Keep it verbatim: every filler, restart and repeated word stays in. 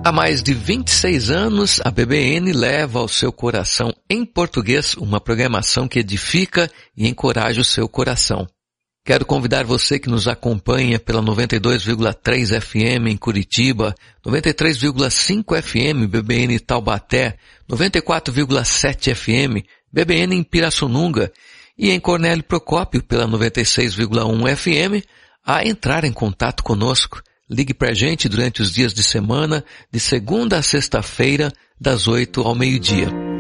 Há mais de vinte e seis anos, a B B N leva ao seu coração em português uma programação que edifica e encoraja o seu coração. Quero convidar você que nos acompanha pela noventa e dois vírgula três F M em Curitiba, noventa e três vírgula cinco F M B B N Taubaté, noventa e quatro vírgula sete F M B B N em Pirassununga e em Cornélio Procópio pela noventa e seis vírgula um F M a entrar em contato conosco. Ligue pra gente durante os dias de semana, de segunda a sexta-feira, das oito ao meio-dia.